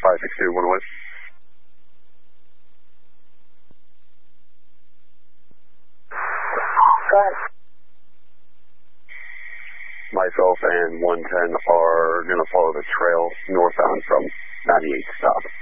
562, 1 West. Go ahead. Myself and 110 are going to follow the trail northbound from 98 stop.